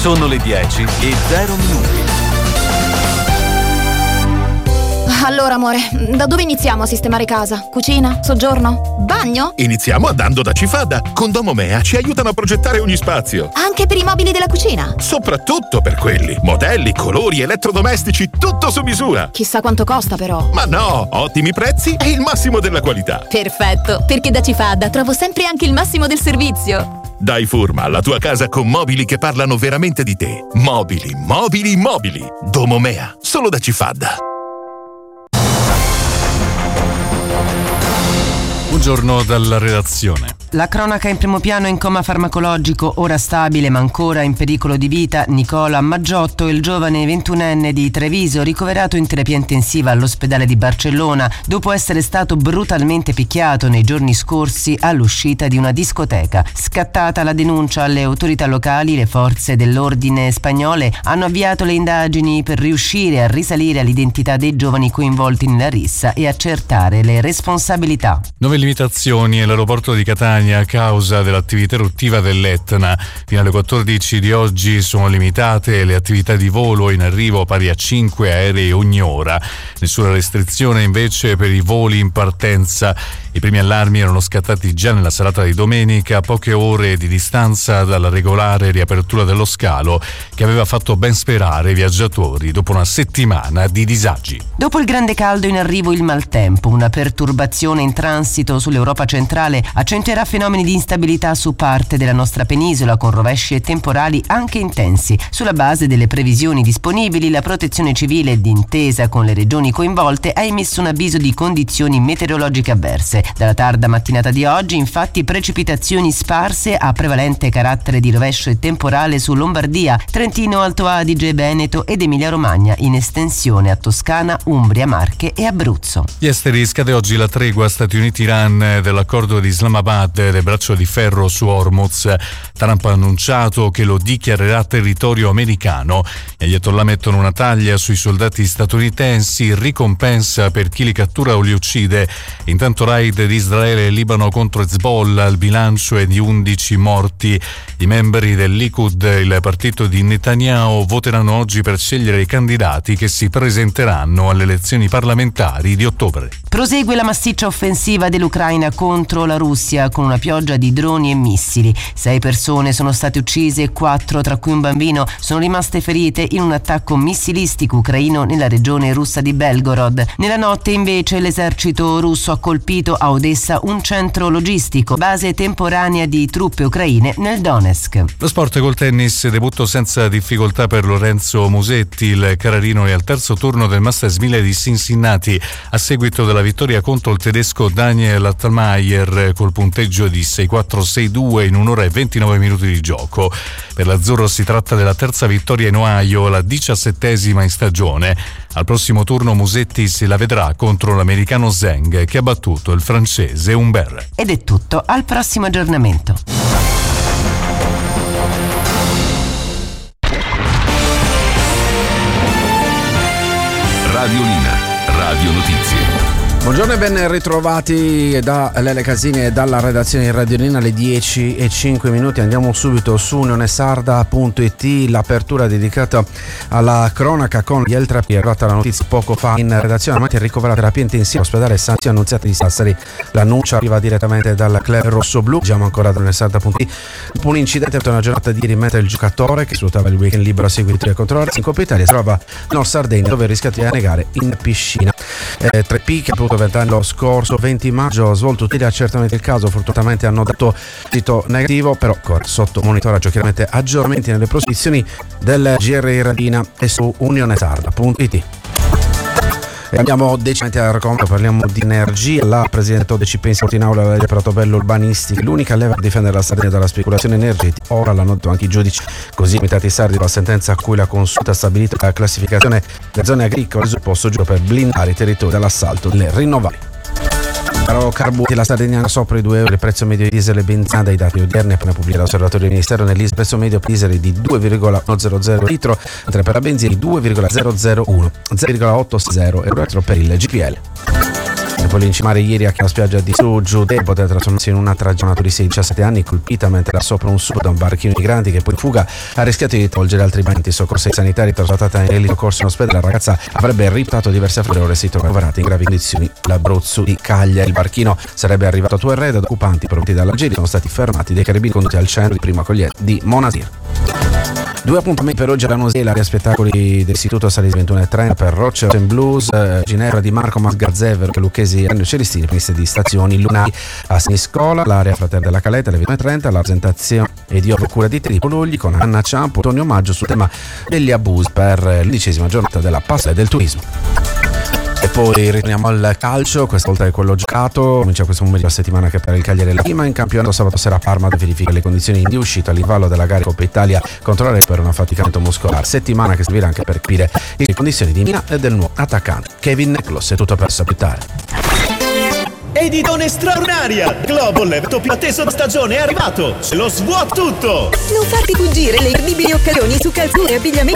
Sono le 10:00. Allora, amore, da dove iniziamo a sistemare casa? Cucina? Soggiorno? Bagno? Iniziamo andando da Cifada. Con Domomea ci aiutano a progettare ogni spazio. Anche per i mobili della cucina? Soprattutto per quelli. Modelli, colori, elettrodomestici, tutto su misura. Chissà quanto costa, però. Ma no, ottimi prezzi e il massimo della qualità. Perfetto, perché da Cifada trovo sempre anche il massimo del servizio. Dai Furma alla tua casa con mobili che parlano veramente di te. Mobili, mobili, mobili. Domomea, solo da Cifada. Buongiorno dalla redazione. La cronaca in primo piano: in coma farmacologico, ora stabile ma ancora in pericolo di vita, Nicola Maggiotto, il giovane 21enne di Treviso, ricoverato in terapia intensiva all'ospedale di Barcellona dopo essere stato brutalmente picchiato nei giorni scorsi all'uscita di una discoteca. Scattata la denuncia alle autorità locali, le forze dell'ordine spagnole hanno avviato le indagini per riuscire a risalire all'identità dei giovani coinvolti nella rissa e accertare le responsabilità. Nuove limitazioni all'aeroporto di Catania a causa dell'attività eruttiva dell'Etna. Fino alle 14 di oggi sono limitate le attività di volo in arrivo pari a 5 aerei ogni ora. Nessuna restrizione invece per i voli in partenza. I primi allarmi erano scattati già nella serata di domenica, a poche ore di distanza dalla regolare riapertura dello scalo, che aveva fatto ben sperare i viaggiatori dopo una settimana di disagi. Dopo il grande caldo in arrivo il maltempo, una perturbazione in transito sull'Europa centrale accentuerà fenomeni di instabilità su parte della nostra penisola, con rovesci e temporali anche intensi. Sulla base delle previsioni disponibili, la Protezione Civile, d'intesa con le regioni coinvolte, ha emesso un avviso di condizioni meteorologiche avverse. Dalla tarda mattinata di oggi, infatti, precipitazioni sparse a prevalente carattere di rovescio e temporale su Lombardia, Trentino, Alto Adige, Veneto ed Emilia-Romagna, in estensione a Toscana, Umbria, Marche e Abruzzo. Gli esteri: scade oggi la tregua Stati Uniti-Iran dell'accordo di Islamabad del braccio di ferro su Hormuz. Trump ha annunciato che lo dichiarerà territorio americano. Gli ayatollah mettono una taglia sui soldati statunitensi, ricompensa per chi li cattura o li uccide. Intanto raid di Israele e Libano contro Hezbollah, il bilancio è di 11 morti. I membri del Likud, il partito di Netanyahu, voteranno oggi per scegliere i candidati che si presenteranno alle elezioni parlamentari di ottobre. Prosegue la massiccia offensiva dell'Ucraina contro la Russia con una pioggia di droni e missili. 6 persone sono state uccise e 4, tra cui un bambino, sono rimaste ferite in un attacco missilistico ucraino nella regione russa di Belgorod. Nella notte invece l'esercito russo ha colpito a Odessa un centro logistico, base temporanea di truppe ucraine nel Donetsk. Lo sport col tennis: debutto senza difficoltà per Lorenzo Musetti. Il Carrarino è al terzo turno del Masters 1000 di Cincinnati a seguito della vittoria contro il tedesco Daniel Altmaier col punteggio di 6-4-6-2 in 1 ora e 29 minuti di gioco. Per l'azzurro si tratta della terza vittoria in Ohio, la 17ª in stagione. Al prossimo turno Musetti se la vedrà contro l'americano Zheng, che ha battuto il francese Humbert. Ed è tutto, al prossimo aggiornamento. Radiolina, Radio Notizie. Buongiorno e ben ritrovati da Lele Casini e dalla redazione di Radiolina, alle 10:05. Andiamo subito su unionesarda.it, l'apertura dedicata alla cronaca con gli Eltrapi. È arrivata la notizia poco fa in redazione: amanti ricovera terapia intensiva all'ospedale Santa Annunziata di Sassari. L'annuncio arriva direttamente dal club rossoblu. Leggiamo ancora da unionesarda.it. Dopo un incidente, una giornata di rimette il giocatore che sfruttava il weekend libero a seguito contro la in Coppa Italia si trova Nord Sardegna, dove rischia di annegare in piscina. 3 picchi appunto 20 anni lo scorso 20 maggio, svolto tutti gli accertamenti del caso. Fortunatamente hanno dato esito negativo, però sotto monitoraggio. Chiaramente aggiornamenti nelle prosecuzioni del GR Radina e su unionesarda.it. E andiamo decisamente al racconto, parliamo di energia. La presidente ODC pensa in aula la legge Pratobello urbanistica, l'unica leva per difendere la Sardegna dalla speculazione energetica. Ora l'hanno detto anche i giudici, così i comitati sardi, la sentenza a cui la consulta ha stabilito la classificazione delle zone agricole sul posto giusto per blindare i territori dall'assalto delle rinnovabili. Caro carburanti, la Sardegna sopra i 2 euro il prezzo medio di diesel e benzina. Dai dati odierni appena pubblicati dall'osservatorio del Ministero nell'ISPRA, prezzo medio per diesel di 2,100 litro, mentre per la benzina di 2,001, 0,860 euro per il GPL. Dopo l'incimare ieri a una spiaggia di Giude poteva trasformarsi in una tragica turistica di 17 anni colpita mentre era sopra un sub da un barchino di migranti che poi in fuga ha rischiato di travolgere altri migranti. Soccorsi sanitari trasportata in elicocorso in ospedale. La ragazza avrebbe riportato diverse afferre e ora si trova ricoverata in gravi condizioni all'Abruzzo di Cagliari. Il barchino sarebbe arrivato a Tuerredo ed occupanti provenienti dall'Algeria sono stati fermati dai carabinieri condotti al centro di prima accoglienza di Monastir. 2 appuntamenti per oggi alla Nosela, gli spettacoli dell'Istituto Salesi 21:30 per Rocce and Blues, Ginevra di Marco Masgarzever, Lucchesi e Celestini, finiste di stazioni lunari a Siniscola, l'area Frater della Caleta alle 21:30, la presentazione e di Cura di Tripoli Lugli con Anna Ciampo, Antonio Maggio sul tema degli abusi per l'11ª giornata della Pasquale del Turismo. E poi ritorniamo al calcio, questa volta è quello giocato. Comincia questo momento della settimana che per il Cagliari è la prima in campionato. Sabato sera a Parma verifica le condizioni di uscita all'invallo della gara Coppa Italia contro la Real per un affaticamento muscolare. Settimana che servirà anche per capire le condizioni di Mina e del nuovo attaccante Kevin Neclos. È tutto per sapere. Editone straordinaria! Globo, l'evento più atteso da stagione è arrivato! Se lo svuot tutto! Non farti fuggire le incredibili occasioni su calzone e abbigliamento